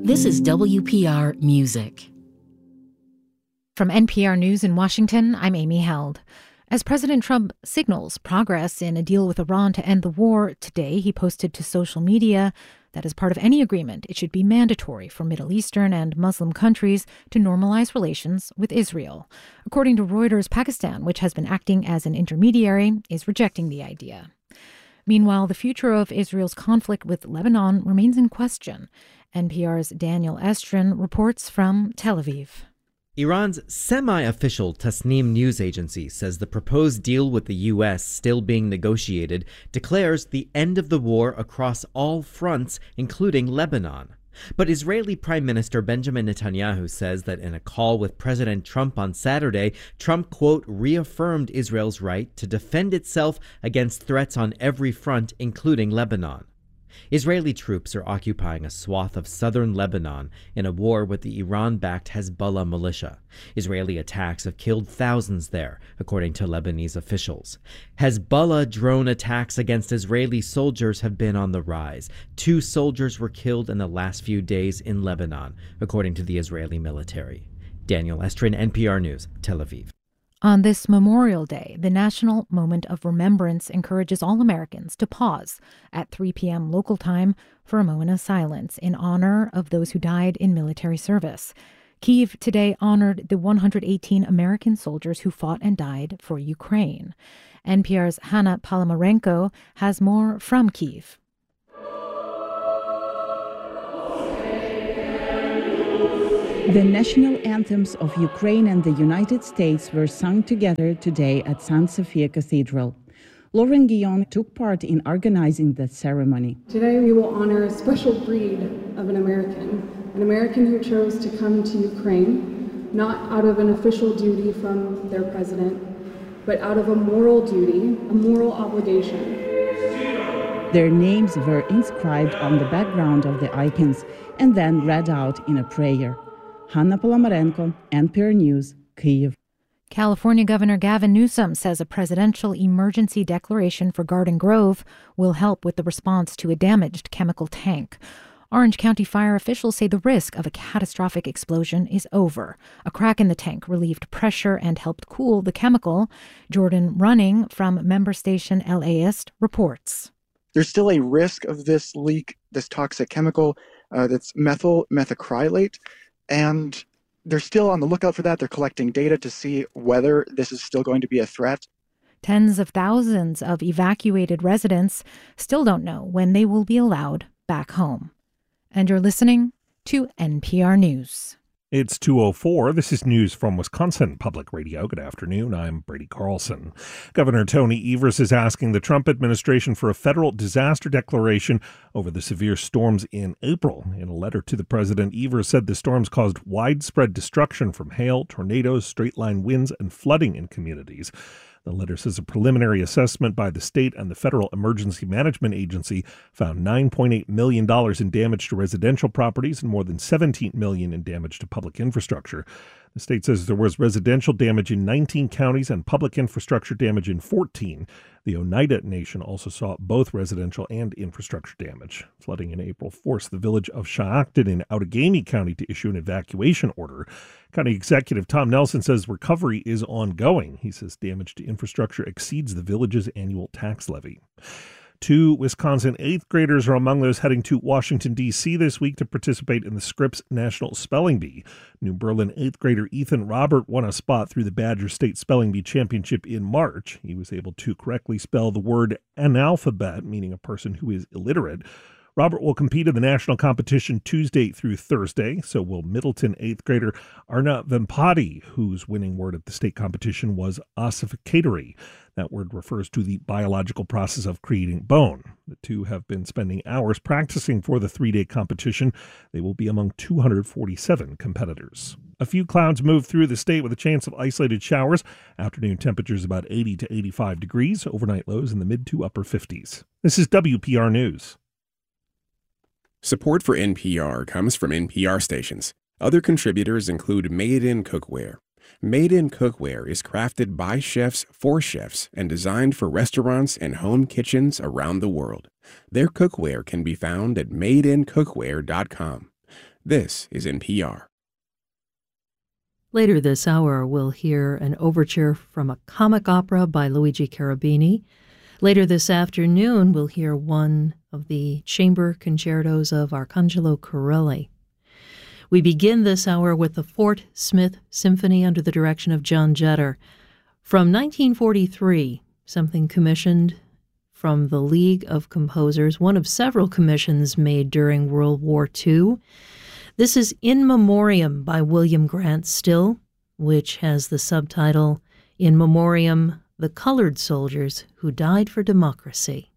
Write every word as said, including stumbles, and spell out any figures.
This is W P R Music. From N P R News in Washington, I'm Amy Held. As President Trump signals progress in a deal with Iran to end the war, today he posted to social media that as part of any agreement, it should be mandatory for Middle Eastern and Muslim countries to normalize relations with Israel. According to Reuters, Pakistan, which has been acting as an intermediary, is rejecting the idea. Meanwhile, the future of Israel's conflict with Lebanon remains in question. N P R's Daniel Estrin reports from Tel Aviv. Iran's semi-official Tasnim news agency says the proposed deal with the U S, still being negotiated, declares the end of the war across all fronts, including Lebanon. But Israeli Prime Minister Benjamin Netanyahu says that in a call with President Trump on Saturday, Trump, quote, reaffirmed Israel's right to defend itself against threats on every front, including Lebanon. Israeli troops are occupying a swath of southern Lebanon in a war with the Iran-backed Hezbollah militia. Israeli attacks have killed thousands there, according to Lebanese officials. Hezbollah drone attacks against Israeli soldiers have been on the rise. Two soldiers were killed in the last few days in Lebanon, according to the Israeli military. Daniel Estrin, N P R News, Tel Aviv. On this Memorial Day, the National Moment of Remembrance encourages all Americans to pause at three p.m. local time for a moment of silence in honor of those who died in military service. Kyiv today honored the one hundred eighteen American soldiers who fought and died for Ukraine. N P R's Hannah Palamarenko has more from Kyiv. The national anthems of Ukraine and the United States were sung together today at Saint Sophia Cathedral. Lauren Guillon took part in organizing the ceremony. Today we will honor a special breed of an American, an American who chose to come to Ukraine, not out of an official duty from their president, but out of a moral duty, a moral obligation. Their names were inscribed on the background of the icons and then read out in a prayer. Hannah Palamarenko, N P R News, Kyiv. California Governor Gavin Newsom says a presidential emergency declaration for Garden Grove will help with the response to a damaged chemical tank. Orange County fire officials say the risk of a catastrophic explosion is over. A crack in the tank relieved pressure and helped cool the chemical. Jordan Running from member station LAist reports. There's still a risk of this leak, this toxic chemical uh, that's methyl methacrylate. And they're still on the lookout for that. They're collecting data to see whether this is still going to be a threat. Tens of thousands of evacuated residents still don't know when they will be allowed back home. And you're listening to N P R News. It's two oh four. This is news from Wisconsin Public Radio. Good afternoon. I'm Brady Carlson. Governor Tony Evers is asking the Trump administration for a federal disaster declaration over the severe storms in April. In a letter to the president, Evers said the storms caused widespread destruction from hail, tornadoes, straight-line winds, and flooding in communities. The letter says a preliminary assessment by the state and the Federal Emergency Management Agency found nine point eight million dollars in damage to residential properties and more than seventeen million dollars in damage to public infrastructure. The state says there was residential damage in nineteen counties and public infrastructure damage in fourteen. The Oneida Nation also saw both residential and infrastructure damage. Flooding in April forced the village of Sha'akton in Outagamie County to issue an evacuation order. County Executive Tom Nelson says recovery is ongoing. He says damage to infrastructure exceeds the village's annual tax levy. Two Wisconsin eighth graders are among those heading to Washington, D C this week to participate in the Scripps National Spelling Bee. New Berlin eighth grader Ethan Robert won a spot through the Badger State Spelling Bee Championship in March. He was able to correctly spell the word analphabet, meaning a person who is illiterate. Robert will compete in the national competition Tuesday through Thursday. So will Middleton eighth grader Arna Vempati, whose winning word at the state competition was ossificatory. That word refers to the biological process of creating bone. The two have been spending hours practicing for the three-day competition. They will be among two hundred forty-seven competitors. A few clouds move through the state with a chance of isolated showers. Afternoon temperatures about eighty to eighty-five degrees. Overnight lows in the mid to upper fifties. This is W P R News. Support for N P R comes from N P R stations. Other contributors include Made in Cookware. Made in Cookware is crafted by chefs for chefs and designed for restaurants and home kitchens around the world. Their cookware can be found at made in cookware dot com. This is N P R. Later this hour, we'll hear an overture from a comic opera by Luigi Cherubini. Later this afternoon, we'll hear one of the chamber concertos of Arcangelo Corelli. We begin this hour with the Fort Smith Symphony under the direction of John Jetter. From nineteen forty-three, something commissioned from the League of Composers, one of several commissions made during World War Two. This is In Memoriam by William Grant Still, which has the subtitle In Memoriam, the Colored Soldiers Who Died for Democracy.